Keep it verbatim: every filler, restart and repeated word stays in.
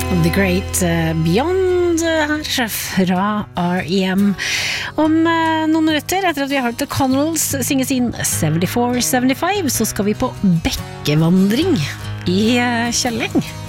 The Great Beyond her fra R E M. Om noen minutter etter at vi har hørt The Connells synge sin seventy-four seventy-five, så skal vi på bekkevandring i Kjelling.